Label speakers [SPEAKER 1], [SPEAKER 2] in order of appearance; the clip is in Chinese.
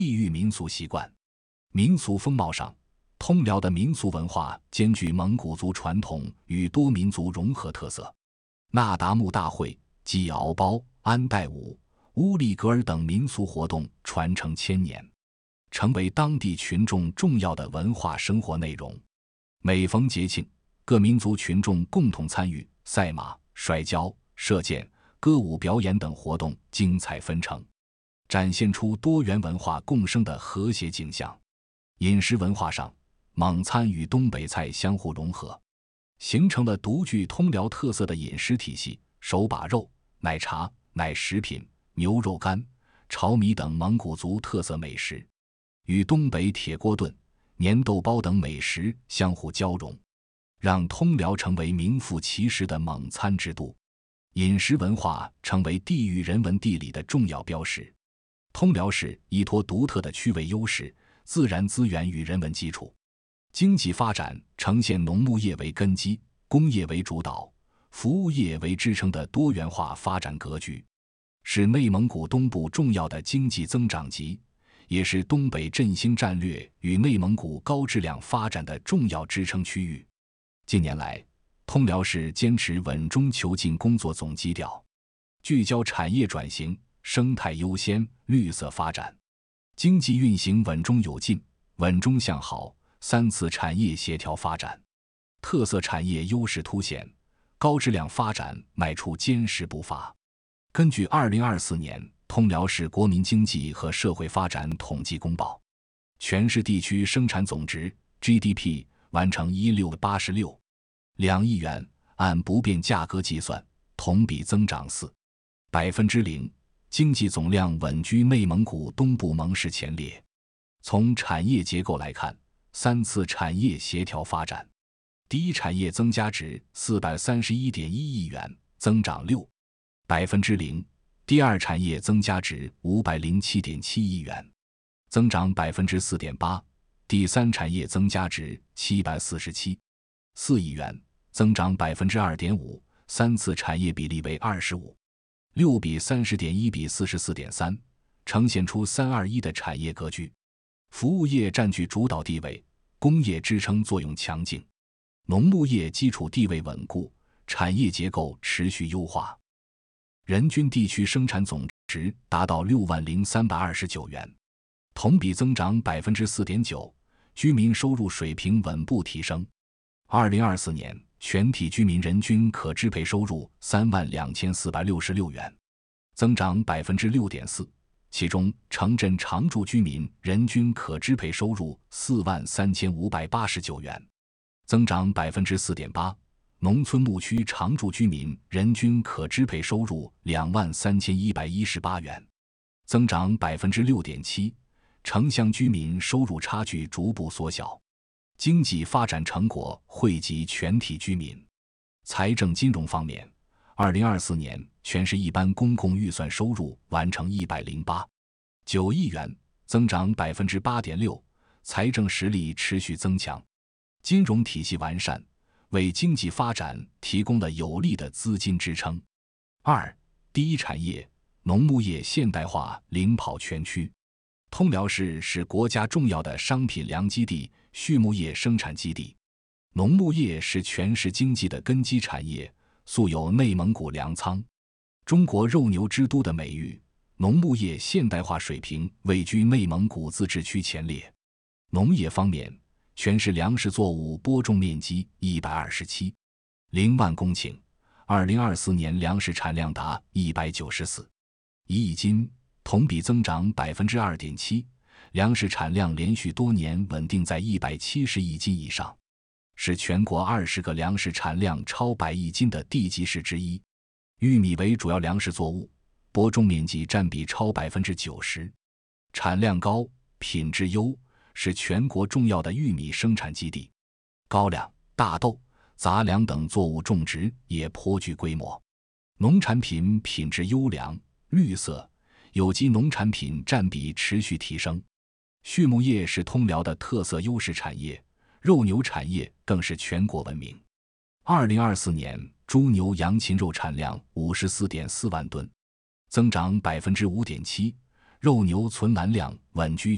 [SPEAKER 1] 异域民俗习惯。民俗风貌上，通辽的民俗文化兼具蒙古族传统与多民族融合特色。那达慕大会、祭敖包、安代舞、乌力格尔等民俗活动传承千年，成为当地群众重要的文化生活内容。每逢节庆，各民族群众共同参与赛马、摔跤、射箭、歌舞表演等活动，精彩纷呈，展现出多元文化共生的和谐景象。饮食文化上，蒙餐与东北菜相互融合，形成了独具通辽特色的饮食体系。手把肉、奶茶、奶食品、牛肉干、炒米等蒙古族特色美食，与东北铁锅炖、粘豆包等美食相互交融，让通辽成为名副其实的蒙餐之都。饮食文化成为地域人文地理的重要标识。通辽市依托独特的区位优势、自然资源与人文基础，经济发展呈现农牧业为根基、工业为主导、服务业为支撑的多元化发展格局，是内蒙古东部重要的经济增长极，也是东北振兴战略与内蒙古高质量发展的重要支撑区域。近年来，通辽市坚持稳中求进工作总基调，聚焦产业转型、生态优先、绿色发展，经济运行稳中有进、稳中向好，三次产业协调发展，特色产业优势凸显，高质量发展迈出坚实步伐。根据2024年通辽市国民经济和社会发展统计公报，全市地区生产总值 GDP 完成1686.2亿元，按不变价格计算，同比增长4%，经济总量稳居内蒙古东部盟市前列。从产业结构来看，三次产业协调发展，第一产业增加值 431.1亿元，增长6%，第二产业增加值 507.7亿元，增长 4.8%， 第三产业增加值 747.4亿元，增长 2.5%， 三次产业比例为25.6比30.1比44.3， 呈现出321的产业格局。服务业占据主导地位，工业支撑作用强劲，农牧业基础地位稳固，产业结构持续优化。人均地区生产总值达到60329元，同比增长 4.9%， 居民收入水平稳步提升。2024年全体居民人均可支配收入32466元，增长 6.4%， 其中城镇常住居民人均可支配收入43589元，增长 4.8%， 农村牧区常住居民人均可支配收入23118元，增长 6.7%， 城乡居民收入差距逐步缩小，经济发展成果惠及全体居民。财政金融方面，2024年全市一般公共预算收入完成108.9亿元，增长 8.6%， 财政实力持续增强，金融体系完善，为经济发展提供了有力的资金支撑。2. 第一产业，农牧业现代化领跑全区。通辽市是国家重要的商品粮基地、畜牧业生产基地，农牧业是全市经济的根基产业，素有内蒙古粮仓、中国肉牛之都的美誉，农牧业现代化水平位居内蒙古自治区前列。农业方面，全市粮食作物播种面积127.0万公顷，2024年粮食产量达194.1亿斤，同比增长 2.7%， 粮食产量连续多年稳定在170亿斤以上，是全国20个粮食产量超100亿斤的地级市之一。玉米为主要粮食作物，播种面积占比超 90%， 产量高，品质优，是全国重要的玉米生产基地。高粱、大豆、杂粮等作物种植也颇具规模，农产品品质优良、绿色、有机农产品占比持续提升。畜牧业是通辽的特色优势产业，肉牛产业更是全国闻名。2024年猪牛羊禽肉产量 54.4万吨，增长 5.7%， 肉牛存栏量稳居